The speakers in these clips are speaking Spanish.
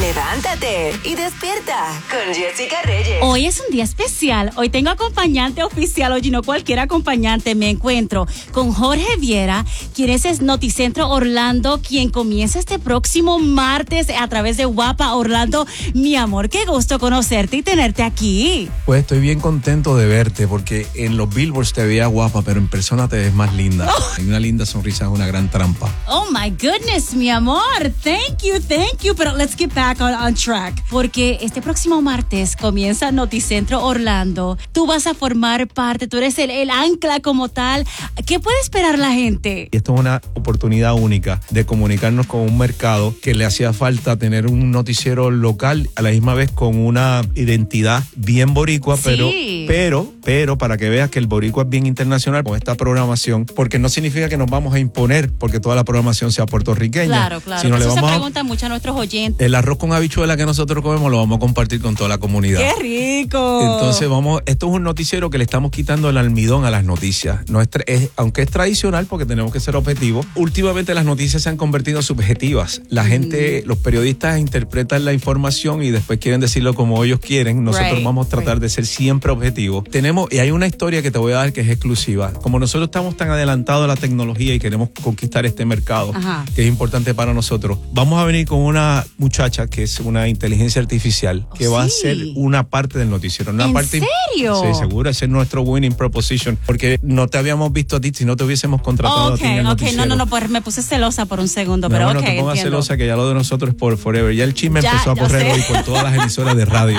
Levántate y despierta con Jessica Reyes. Hoy es un día especial. Hoy tengo acompañante oficial. Oye, no cualquier acompañante. Me encuentro con Jorge Viera, quien es Noticentro Orlando, quien comienza este próximo martes a través de Guapa Orlando. Mi amor, qué gusto conocerte y tenerte aquí. Pues estoy bien contento de verte porque en los billboards te veía guapa, pero en persona te ves más linda. Hay una linda sonrisa, es una gran trampa. Oh my goodness, mi amor. Thank you. Pero let's get back on track. Porque este próximo martes comienza Noticentro Orlando. Tú vas a formar parte, tú eres el ancla como tal. ¿Qué puede esperar la gente? Y esto es una oportunidad única de comunicarnos con un mercado que le hacía falta tener un noticiero local a la misma vez con una identidad bien boricua, sí. pero para que veas que el boricua es bien internacional con esta programación, porque no significa que nos vamos a imponer porque toda la programación sea puertorriqueña. Claro. Sino Eso le vamos se preguntan mucho a nuestros oyentes. El arroz con habichuela que nosotros comemos lo vamos a compartir con toda la comunidad. ¡Qué rico! Entonces esto es un noticiero que le estamos quitando el almidón a las noticias. No aunque es tradicional porque tenemos que ser objetivos, últimamente las noticias se han convertido subjetivas. La gente, los periodistas interpretan la información y después quieren decirlo como ellos quieren. Nosotros vamos a tratar de ser siempre objetivos. Y hay una historia que te voy a dar que es exclusiva. Como nosotros estamos tan adelantados a la tecnología y queremos conquistar este mercado, que es importante para nosotros, vamos a venir con una muchacha que es una inteligencia artificial que va a ser una parte del noticiero. ¿En serio? Sí, seguro. Ese es nuestro winning proposition, porque no te habíamos visto a ti si no te hubiésemos contratado a ti en el noticiero. No, pues me puse celosa por un segundo, pero no te pongas entiendo. celosa, que ya lo de nosotros es por forever. Ya el chisme empezó a correr hoy por todas las emisoras de radio.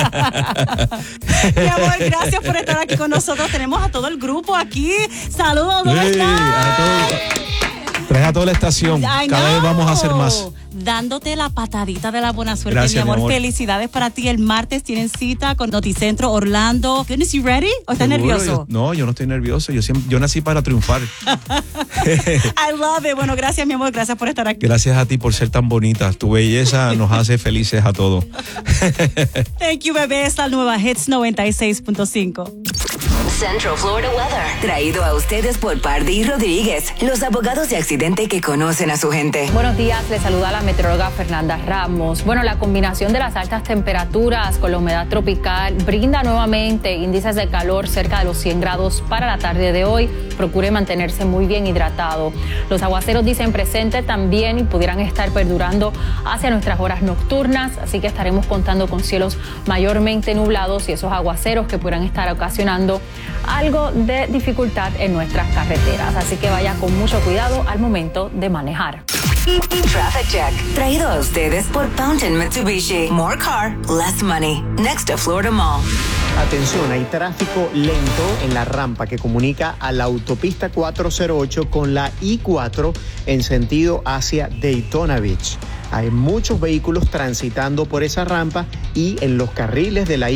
Mi amor, gracias por estar aquí con nosotros. Tenemos a todo el grupo aquí. Saludos, ¿dónde están? Traes a toda la estación. Cada vez vamos a hacer más. Dándote la patadita de la buena suerte. Gracias, mi amor. mi amor. Felicidades para ti. El martes tienen cita con Noticentro Orlando. Goodness, you ready? ¿O estás nervioso? Yo no estoy nervioso. Yo nací para triunfar. I love it. Bueno, gracias, mi amor. Gracias por estar aquí. Gracias a ti por ser tan bonita. Tu belleza nos hace felices a todos. Thank you, bebé. Esta nueva Hits 96.5. Central Florida Weather. Traído a ustedes por Pardí Rodríguez, los abogados de accidente que conocen a su gente. Buenos días, les saluda la meteoróloga Fernanda Ramos. Bueno, la combinación de las altas temperaturas con la humedad tropical brinda nuevamente índices de calor cerca de los 100 grados para la tarde de hoy. Procure mantenerse muy bien hidratado. Los aguaceros dicen presente también y pudieran estar perdurando hacia nuestras horas nocturnas, así que estaremos contando con cielos mayormente nublados y esos aguaceros que pudieran estar ocasionando algo de dificultad en nuestras carreteras. Así que vaya con mucho cuidado al momento de manejar. Traffic Check. Traído a ustedes por Fountain Mitsubishi. More car, less money. Next to Florida Mall. Atención, hay tráfico lento en la rampa que comunica a la autopista 408 con la I-4 en sentido hacia Daytona Beach. Hay muchos vehículos transitando por esa rampa y en los carriles de la